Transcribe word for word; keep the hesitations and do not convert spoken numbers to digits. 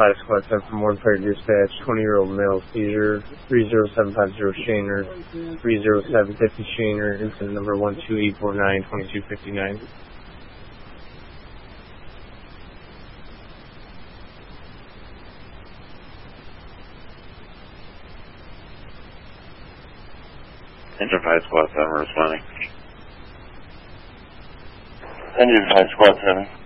five Squad seven from one player dispatch, twenty-year-old male seizure, three zero seven five zero Shaner, three zero seven fifty Shaner, incident number one two eight four nine two two five nine. Engine five Squad seven responding. Engine five Squad seven.